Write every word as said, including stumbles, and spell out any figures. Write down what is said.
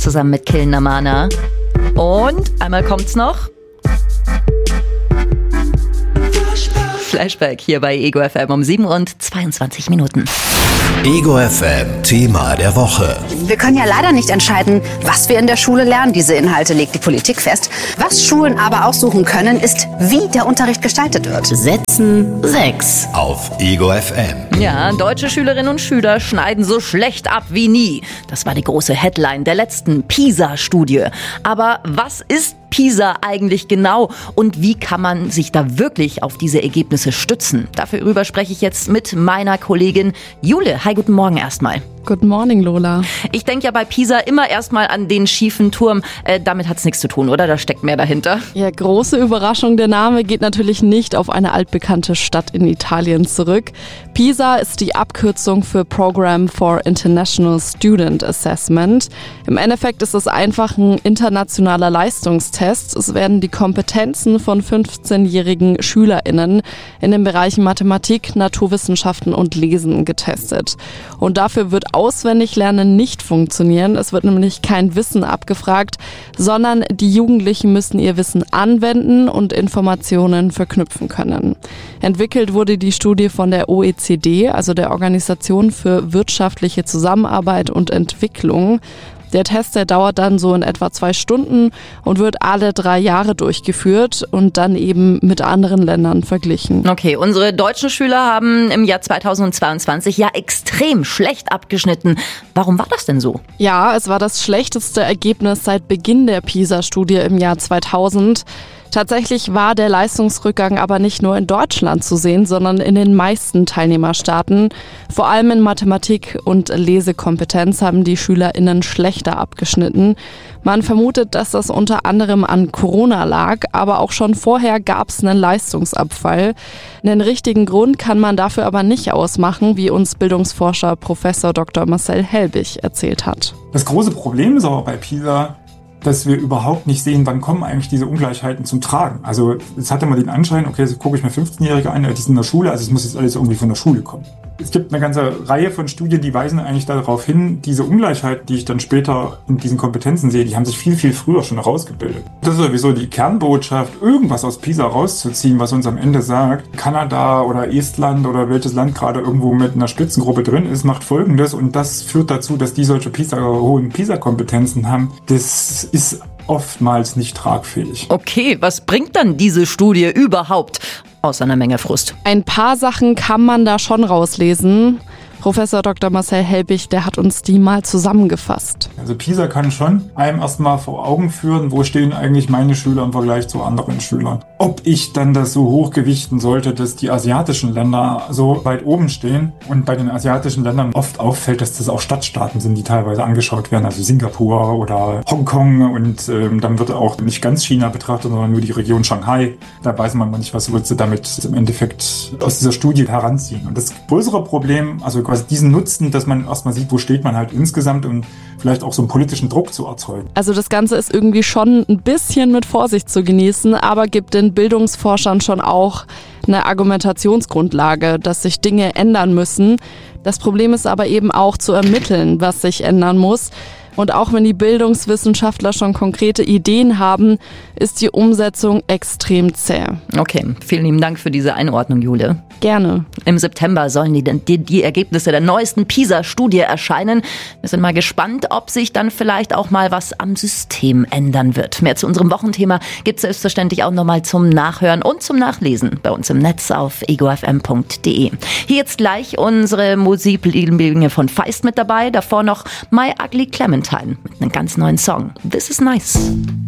zusammen mit Kil Namana. Und einmal kommt's noch. Flashback hier bei Ego F M um sieben und zweiundzwanzig Minuten. Ego F M Thema der Woche. Wir können ja leider nicht entscheiden, was wir in der Schule lernen. Diese Inhalte legt die Politik fest. Was Schulen aber aussuchen können, ist, wie der Unterricht gestaltet wird. Setzen sechs auf Ego F M. Ja, deutsche Schülerinnen und Schüler schneiden so schlecht ab wie nie. Das war die große Headline der letzten PISA-Studie. Aber was ist PISA eigentlich genau und wie kann man sich da wirklich auf diese Ergebnisse stützen? Dafür spreche ich jetzt mit meiner Kollegin Jule. Hi, guten Morgen erstmal. Good morning, Lola. Ich denke ja bei PISA immer erstmal an den schiefen Turm. Äh, damit hat es nichts zu tun, oder? Da steckt mehr dahinter. Ja, große Überraschung. Der Name geht natürlich nicht auf eine altbekannte Stadt in Italien zurück. PISA ist die Abkürzung für Program for International Student Assessment. Im Endeffekt ist es einfach ein internationaler Leistungstest. Es werden die Kompetenzen von fünfzehnjährigen SchülerInnen in den Bereichen Mathematik, Naturwissenschaften und Lesen getestet. Und dafür wird Auswendiglernen nicht funktionieren. Es wird nämlich kein Wissen abgefragt, sondern die Jugendlichen müssen ihr Wissen anwenden und Informationen verknüpfen können. Entwickelt wurde die Studie von der O E C D, also der Organisation für wirtschaftliche Zusammenarbeit und Entwicklung. Der Test, der dauert dann so in etwa zwei Stunden und wird alle drei Jahre durchgeführt und dann eben mit anderen Ländern verglichen. Okay, unsere deutschen Schüler haben im Jahr zweitausendzweiundzwanzig ja extrem schlecht abgeschnitten. Warum war das denn so? Ja, es war das schlechteste Ergebnis seit Beginn der PISA-Studie im Jahr zweitausend. Tatsächlich war der Leistungsrückgang aber nicht nur in Deutschland zu sehen, sondern in den meisten Teilnehmerstaaten. Vor allem in Mathematik und Lesekompetenz haben die SchülerInnen schlechter abgeschnitten. Man vermutet, dass das unter anderem an Corona lag, aber auch schon vorher gab es einen Leistungsabfall. Den richtigen Grund kann man dafür aber nicht ausmachen, wie uns Bildungsforscher Professor Doktor Marcel Helbig erzählt hat. Das große Problem ist aber bei PISA, dass wir überhaupt nicht sehen, wann kommen eigentlich diese Ungleichheiten zum Tragen. Also es hatte mal den Anschein, okay, so gucke ich mir fünfzehnjährige an, die sind in der Schule, also es muss jetzt alles irgendwie von der Schule kommen. Es gibt eine ganze Reihe von Studien, die weisen eigentlich darauf hin, diese Ungleichheiten, die ich dann später in diesen Kompetenzen sehe, die haben sich viel, viel früher schon herausgebildet. Das ist sowieso die Kernbotschaft, irgendwas aus PISA rauszuziehen, was uns am Ende sagt, Kanada oder Estland oder welches Land gerade irgendwo mit einer Spitzengruppe drin ist, macht Folgendes und das führt dazu, dass die solche PISA, hohen PISA-Kompetenzen haben. Das ist oftmals nicht tragfähig. Okay, was bringt dann diese Studie überhaupt? Außer einer Menge Frust. Ein paar Sachen kann man da schon rauslesen. Professor Doktor Marcel Helbig, der hat uns die mal zusammengefasst. Also PISA kann schon einem erstmal vor Augen führen, wo stehen eigentlich meine Schüler im Vergleich zu anderen Schülern. Ob ich dann das so hochgewichten sollte, dass die asiatischen Länder so weit oben stehen und bei den asiatischen Ländern oft auffällt, dass das auch Stadtstaaten sind, die teilweise angeschaut werden, also Singapur oder Hongkong und ähm, dann wird auch nicht ganz China betrachtet, sondern nur die Region Shanghai. Da weiß man mal nicht, was willst du damit im Endeffekt aus dieser Studie heranziehen. Und das größere Problem, also quasi diesen Nutzen, dass man erstmal sieht, wo steht man halt insgesamt und vielleicht auch so einen politischen Druck zu erzeugen. Also das Ganze ist irgendwie schon ein bisschen mit Vorsicht zu genießen, aber gibt den Bildungsforschern schon auch eine Argumentationsgrundlage, dass sich Dinge ändern müssen. Das Problem ist aber eben auch zu ermitteln, was sich ändern muss. Und auch wenn die Bildungswissenschaftler schon konkrete Ideen haben, ist die Umsetzung extrem zäh. Okay, vielen lieben Dank für diese Einordnung, Jule. Gerne. Im September sollen die, die, die Ergebnisse der neuesten PISA-Studie erscheinen. Wir sind mal gespannt, ob sich dann vielleicht auch mal was am System ändern wird. Mehr zu unserem Wochenthema gibt es selbstverständlich auch nochmal zum Nachhören und zum Nachlesen bei uns im Netz auf ego f m punkt d e. Hier jetzt gleich unsere Musiklieblinge von Feist mit dabei. Davor noch My Ugly Clementine mit einem ganz neuen Song. This is nice.